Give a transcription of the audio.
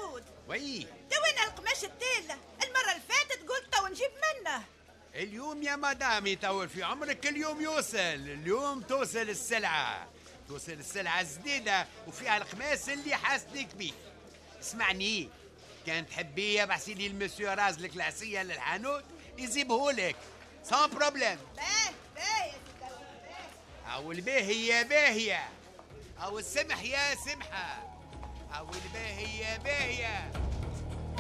داوود. وي وين القماش التالة؟ المرة اللي فاتت قلت تو نجيب منه. اليوم يا مدام يطول في عمرك، اليوم يوصل، اليوم توصل السلعة، توصل السلعة الجديدة وفيها القماش اللي حاسدك بيه. اسمعني، كان تحبي يبعثي لي المسيو رازلك العصية للحانوت يجيبهولك سان بروبليم. باهي يا سي داوود باهي. أو الباهية باهية، أو السمح يا سمحة، أو الباهية باهية.